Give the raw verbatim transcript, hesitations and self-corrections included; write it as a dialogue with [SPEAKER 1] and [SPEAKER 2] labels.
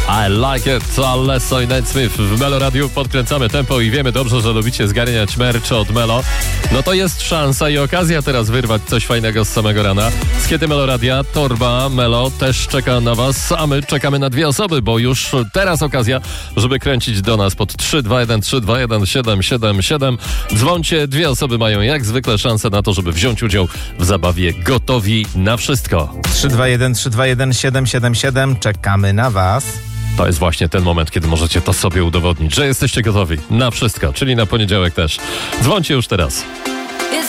[SPEAKER 1] I like it, Alesso i Nate Smith w Melo Radiu. Podkręcamy tempo i wiemy dobrze, że lubicie zgarniać merch od Melo. No to jest szansa i okazja teraz wyrwać coś fajnego z samego rana. Z Kiety Melo Radia, torba Melo też czeka na was, a my czekamy na dwie osoby, bo już teraz okazja, żeby kręcić do nas pod trzy dwa jeden trzy dwa jeden siedem siedem siedem. Dzwońcie, dwie osoby mają jak zwykle szansę na to, żeby wziąć udział w zabawie Gotowi na wszystko.
[SPEAKER 2] trzy dwa jeden trzy dwa jeden siedem siedem siedem. Czekamy na was.
[SPEAKER 1] To jest właśnie ten moment, kiedy możecie to sobie udowodnić, że jesteście gotowi na wszystko, czyli na poniedziałek też. Dzwońcie już teraz.